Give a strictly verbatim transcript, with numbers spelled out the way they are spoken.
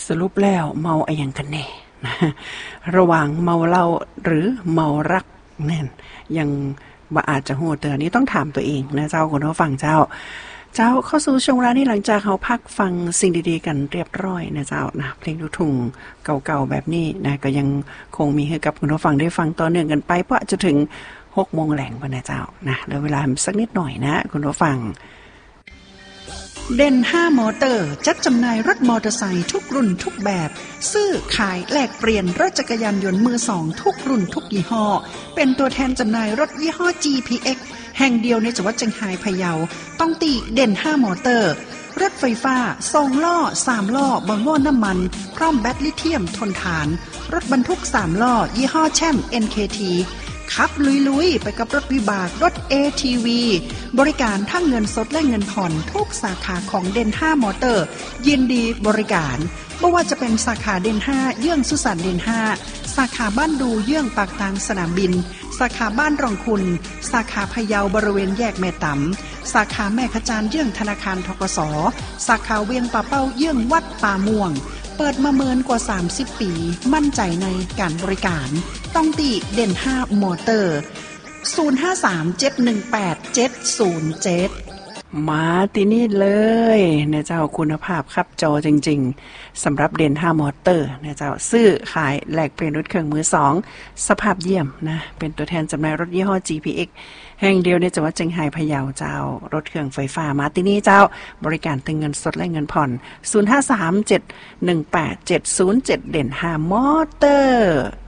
สรุปแล้วเมาอะไรกันแน่นะระหว่างเมาเหล้าหรือเมารักนั่นยังบ่อาจจะโหดเตือนนี้ต้องถามตัวเองนะเจ้าคุณผู้ฟังเจ้าเจ้าเข้าสู่ช่วงเวลานี้หลังจากเขาพักฟังสิ่งดีๆกันเรียบร้อยนะเจ้านะเพลงลูกทุ่งเก่าๆแบบนี้นะก็ยังคงมีให้กับคุณผู้ฟังได้ฟังต่อเนื่องกันไปเพราะจะถึงหกโมงแหลงป่ะนะเจ้านะเหลือเวลาสักนิดหน่อยนะคุณผู้ฟังเด่นห้ามอเตอร์จัดจำหน่ายรถมอเตอร์ไซค์ทุกรุ่นทุกแบบซื้อขายแลกเปลี่ยนรถจักรยานยนต์มือสองทุกรุ่นทุกยี่ห้อเป็นตัวแทนจำหน่ายรถยี่ห้อ จี พี เอ็กซ์ แห่งเดียวในจังหวัดเชียงรายพะเยาต้องติเด่นห้ามอเตอร์รถไฟฟ้าสองล้อสามล้อบางล้อน้ำมันพร้อมแบตลิเธียมทนทานรถบรรทุกสามล้อยี่ห้อแชมป์ เอ็น เค ที ขับลุยๆไปกับรถวิบากรถ เอ ที วี บริการทั้งเงินสดและเงินผ่อนทุกสาขาของเดนห้ามอเตอร์ยินดีบริการไม่ว่าจะเป็นสาขาเดนห้าเยื่องสุสานเดนห้าสาขาบ้านดูเยื่องปากทางสนามบินสาขาบ้านรองคุณสาขาพะเยาบริเวณแยกแม่ตำสาขาแม่ขจานเยื่องธนาคารธกส.สาขาเวียงป่าเป้าเยื่องวัดป่าม่วงเปิดมาเมินกว่าสามสิบปีมั่นใจในการบริการต้องติเด่นห้ามอเตอร์ศูนย์ ห้า สาม เจ็ด หนึ่ง แปด เจ็ด ศูนย์ เจ็ดมาที่นี่เลยนะเจ้าคุณภาพครับจอจริงๆสำหรับเด่นห้ามอเตอร์นะเจ้าซื้อขายแลกเปลี่ยนรถเครื่องมือสองสภาพเยี่ยมนะเป็นตัวแทนจำหน่ายรถยี่ห้อ จี พี เอ็กซ์ แห่งเดียวในจังหวัดเชียงรายพะเยาเจ้ารถเครื่องไฟฟ้ามาที่นี่เจ้าบริการทั้งเงินสดและเงินผ่อนศูนย์ ห้า สาม เจ็ด หนึ่ง แปด เจ็ด ศูนย์ เจ็ดเด่นห้ามอเตอร์